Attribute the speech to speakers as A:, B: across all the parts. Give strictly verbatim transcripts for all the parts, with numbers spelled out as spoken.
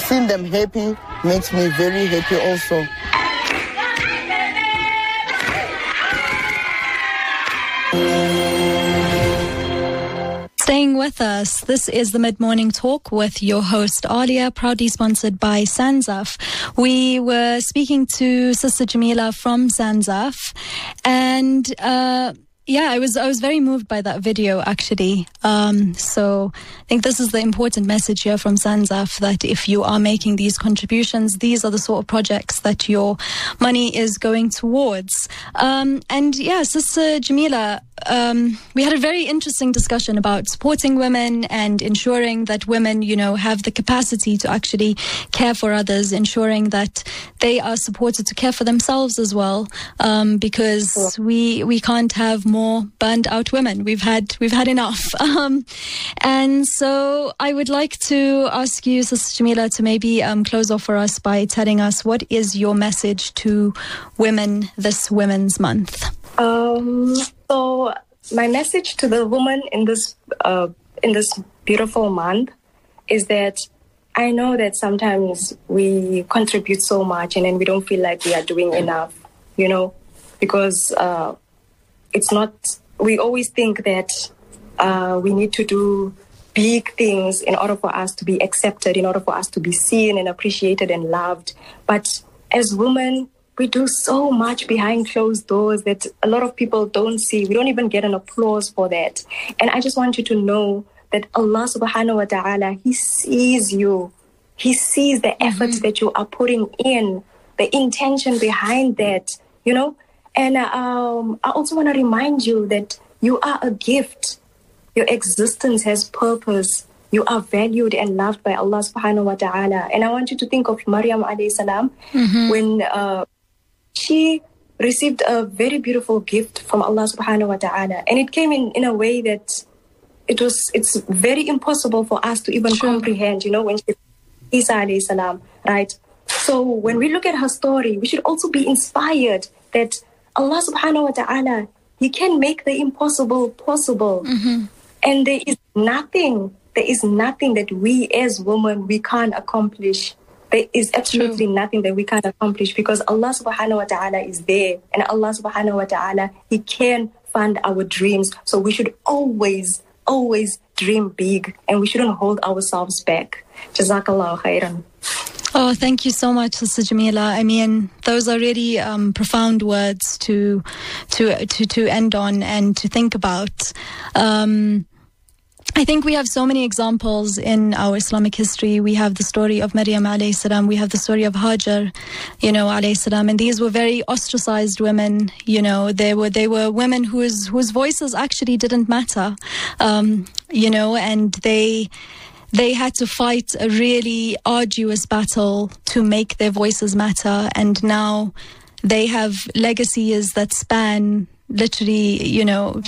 A: seeing them happy makes me very happy also.
B: Staying with us, this is the Mid-Morning Talk with your host Alia, proudly sponsored by Sanzaf. We were speaking to Sister Jamila from Sanzaf, and uh, yeah, I was I was very moved by that video actually. Um, so I think this is the important message here from Sanzaf, that if you are making these contributions, these are the sort of projects that your money is going towards. Um, and yeah, Sister Jamila, Um, we had a very interesting discussion about supporting women and ensuring that women, you know, have the capacity to actually care for others, ensuring that they are supported to care for themselves as well, um, because we we can't have more burned out women. We've had we've had enough. Um, and so I would like to ask you, Sister Jamila, to maybe um, close off for us by telling us what is your message to women this Women's Month.
C: Um, so my message to the woman in this uh, in this beautiful month is that I know that sometimes we contribute so much and then we don't feel like we are doing enough, you know, because uh, it's not, we always think that uh, we need to do big things in order for us to be accepted, in order for us to be seen and appreciated and loved. But as women, we do so much behind closed doors that a lot of people don't see. We don't even get an applause for that. And I just want you to know that Allah subhanahu wa ta'ala, He sees you. He sees the efforts mm-hmm. that you are putting in, the intention behind that, you know. And um, I also want to remind you that you are a gift. Your existence has purpose. You are valued and loved by Allah subhanahu wa ta'ala. And I want you to think of Maryam alayhi salam mm-hmm. when uh, she received a very beautiful gift from Allah subhanahu wa ta'ala. And it came in, in a way that it was, it's very impossible for us to even True. comprehend, you know, when she, Isa alayhi salam, right? So when we look at her story, we should also be inspired that Allah subhanahu wa ta'ala, He can make the impossible possible. Mm-hmm. And there is nothing, there is nothing that we as women, we can't accomplish. There is absolutely True. nothing that we can't accomplish because Allah subhanahu wa ta'ala is there. And Allah subhanahu wa ta'ala, He can fund our dreams. So we should always, always dream big and we shouldn't hold ourselves back. Jazakallahu khairan.
B: Oh, thank you so much, Sister Jamila. I mean, those are really um, profound words to, to, to, to end on and to think about. Um, I think we have so many examples in our Islamic history. We have the story of Maryam alayhi salam. We have the story of Hajar, you know, alayhi salam. And these were very ostracized women. You know, they were they were women whose whose voices actually didn't matter. Um, you know, and they they had to fight a really arduous battle to make their voices matter. And now they have legacies that span literally, you know,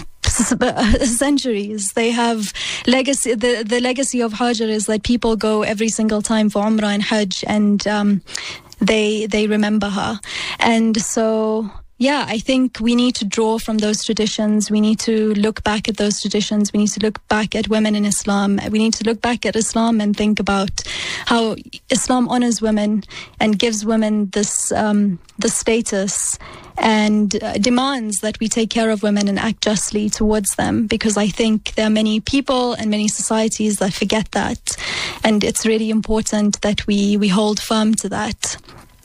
B: centuries. They have legacy. The, the legacy of Hajar is that people go every single time for Umrah and Hajj, and um, they they remember her. And so, yeah, I think we need to draw from those traditions. We need to look back at those traditions. We need to look back at women in Islam. We need to look back at Islam and think about how Islam honors women and gives women this um, the status and uh, demands that we take care of women and act justly towards them, because I think there are many people and many societies that forget that, and it's really important that we we hold firm to that.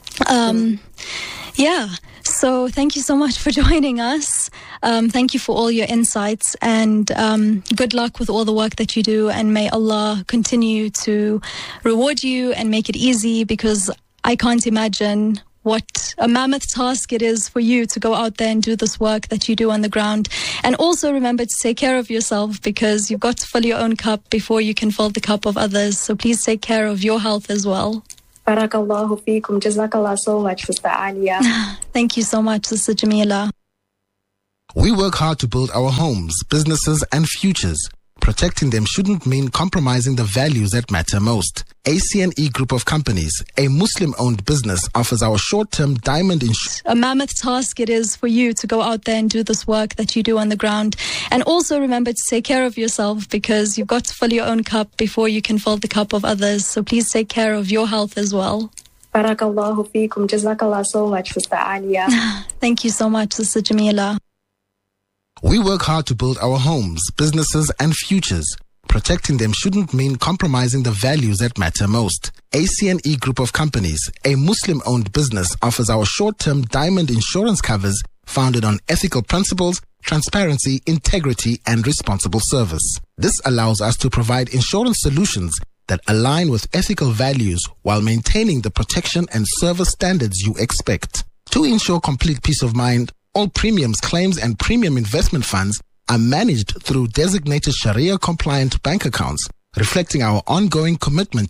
B: Um, yeah. So thank you so much for joining us. Um, thank you for all your insights, and um, good luck with all the work that you do, and may Allah continue to reward you and make it easy, because I can't imagine what a mammoth task it is for you to go out there and do this work that you do on the ground. And also remember to take care of yourself, because you've got to fill your own cup before you can fill the cup of others. So please take care of your health as well.
C: Barakallahu feekum. Jazakallah so much, Sister Alia.
B: Thank you so much, Sister Jamila.
D: We work hard to build our homes, businesses, and futures, Protecting them shouldn't mean compromising the values that matter most. A C N E Group of Companies, a Muslim-owned business, offers our short-term diamond insurance.
B: A mammoth task it is for you to go out there and do this work that you do on the ground. And also remember to take care of yourself, because you've got to fill your own cup before you can fill the cup of others. So please take care of your health as well.
C: Barakallahu feekum. Jazakallah so much, Sister Alia.
B: Thank you so much, Sister Jamila.
D: We work hard to build our homes, businesses, and futures. Protecting them shouldn't mean compromising the values that matter most. A C N E Group of Companies, a Muslim-owned business, offers our short-term diamond insurance covers founded on ethical principles, transparency, integrity, and responsible service. This allows us to provide insurance solutions that align with ethical values while maintaining the protection and service standards you expect. To ensure complete peace of mind, all premiums, claims, and premium investment funds are managed through designated Sharia-compliant bank accounts, reflecting our ongoing commitment